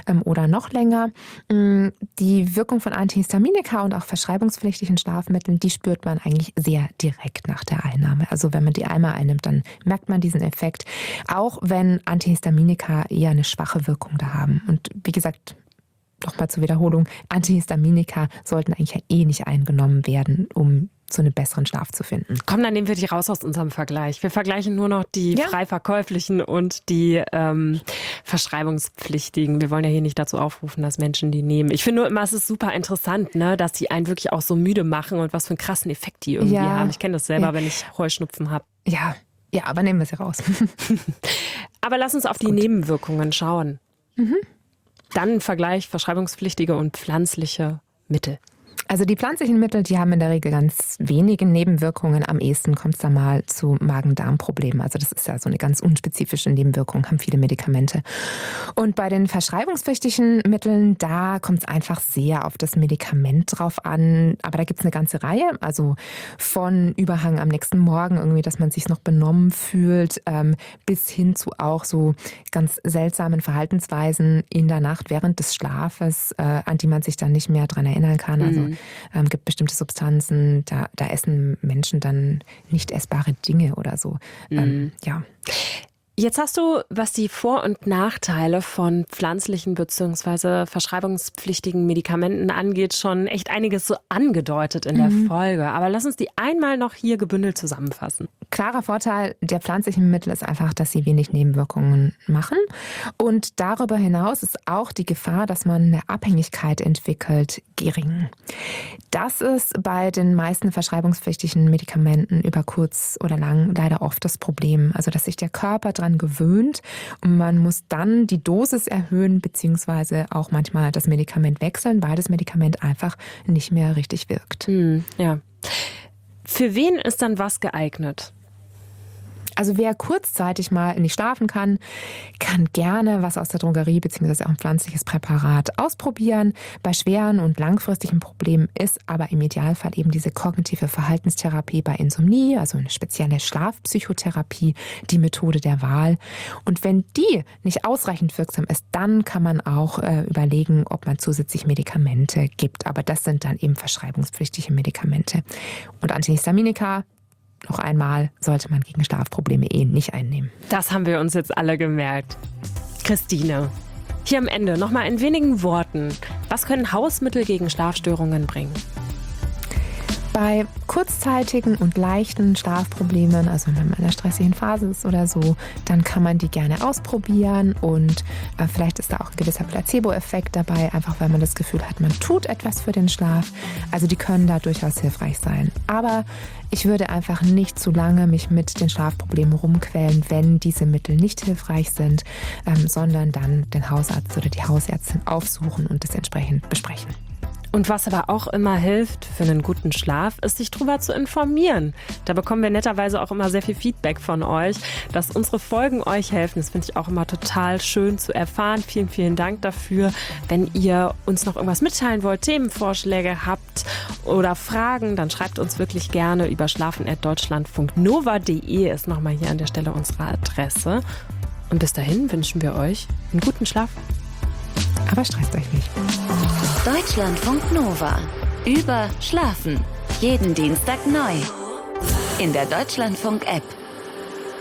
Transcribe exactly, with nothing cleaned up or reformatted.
ähm, oder noch länger. Die Wirkung von Antihistaminika und auch verschreibungspflichtigen Schlafmitteln, die spürt man eigentlich sehr direkt nach der Einnahme. Also wenn man die einmal einnimmt, dann merkt man diesen Effekt, auch wenn Antihistaminika eher eine schwache Wirkung da haben. Und wie gesagt, nochmal zur Wiederholung, Antihistaminika sollten eigentlich ja eh nicht eingenommen werden, um zu einem besseren Schlaf zu finden. Komm, dann nehmen wir die raus aus unserem Vergleich. Wir vergleichen nur noch die ja. frei verkäuflichen und die ähm, verschreibungspflichtigen. Wir wollen ja hier nicht dazu aufrufen, dass Menschen die nehmen. Ich finde nur immer, es ist super interessant, ne, dass die einen wirklich auch so müde machen und was für einen krassen Effekt die irgendwie ja. haben. Ich kenne das selber, ja. wenn ich Heuschnupfen habe. Ja, ja, aber nehmen wir sie raus. Aber lass uns auf die Gut. Nebenwirkungen schauen. Mhm. Dann ein Vergleich verschreibungspflichtige und pflanzliche Mittel. Also die pflanzlichen Mittel, die haben in der Regel ganz wenige Nebenwirkungen. Am ehesten kommt es da mal zu Magen-Darm-Problemen. Also das ist ja so eine ganz unspezifische Nebenwirkung, haben viele Medikamente. Und bei den verschreibungspflichtigen Mitteln, da kommt es einfach sehr auf das Medikament drauf an. Aber da gibt es eine ganze Reihe, also von Überhang am nächsten Morgen, irgendwie, dass man sich noch benommen fühlt, ähm, bis hin zu auch so ganz seltsamen Verhaltensweisen in der Nacht während des Schlafes, äh, an die man sich dann nicht mehr dran erinnern kann. Also Mhm. Ähm, gibt bestimmte Substanzen, da, da essen Menschen dann nicht essbare Dinge oder so. Mhm. Ähm, ja. Jetzt hast du, was die Vor- und Nachteile von pflanzlichen bzw. verschreibungspflichtigen Medikamenten angeht, schon echt einiges so angedeutet in der Mhm. Folge. Aber lass uns die einmal noch hier gebündelt zusammenfassen. Klarer Vorteil der pflanzlichen Mittel ist einfach, dass sie wenig Nebenwirkungen machen. Und darüber hinaus ist auch die Gefahr, dass man eine Abhängigkeit entwickelt, gering. Das ist bei den meisten verschreibungspflichtigen Medikamenten über kurz oder lang leider oft das Problem. Also, dass sich der Körper dran gewöhnt und man muss dann die Dosis erhöhen beziehungsweise auch manchmal das Medikament wechseln, weil das Medikament einfach nicht mehr richtig wirkt. Hm, ja. Für wen ist dann was geeignet? Also wer kurzzeitig mal nicht schlafen kann, kann gerne was aus der Drogerie bzw. auch ein pflanzliches Präparat ausprobieren. Bei schweren und langfristigen Problemen ist aber im Idealfall eben diese kognitive Verhaltenstherapie bei Insomnie, also eine spezielle Schlafpsychotherapie, die Methode der Wahl. Und wenn die nicht ausreichend wirksam ist, dann kann man auch äh, überlegen, ob man zusätzlich Medikamente gibt. Aber das sind dann eben verschreibungspflichtige Medikamente. Und Antihistaminika, noch einmal, sollte man gegen Schlafprobleme eh nicht einnehmen. Das haben wir uns jetzt alle gemerkt. Christine, hier am Ende nochmal in wenigen Worten. Was können Hausmittel gegen Schlafstörungen bringen? Bei kurzzeitigen und leichten Schlafproblemen, also wenn man in einer stressigen Phase ist oder so, dann kann man die gerne ausprobieren und äh, vielleicht ist da auch ein gewisser Placebo-Effekt dabei, einfach weil man das Gefühl hat, man tut etwas für den Schlaf. Also die können da durchaus hilfreich sein. Aber ich würde einfach nicht zu lange mich mit den Schlafproblemen rumquälen, wenn diese Mittel nicht hilfreich sind, ähm, sondern dann den Hausarzt oder die Hausärztin aufsuchen und das entsprechend besprechen. Und was aber auch immer hilft für einen guten Schlaf, ist, sich darüber zu informieren. Da bekommen wir netterweise auch immer sehr viel Feedback von euch, dass unsere Folgen euch helfen. Das finde ich auch immer total schön zu erfahren. Vielen, vielen Dank dafür. Wenn ihr uns noch irgendwas mitteilen wollt, Themenvorschläge habt oder Fragen, dann schreibt uns wirklich gerne über schlafen at deutschlandfunknova punkt de ist nochmal hier an der Stelle unsere Adresse. Und bis dahin wünschen wir euch einen guten Schlaf. Aber stresst euch nicht. Deutschlandfunk Nova. Über Schlafen. Jeden Dienstag neu. In der Deutschlandfunk-App.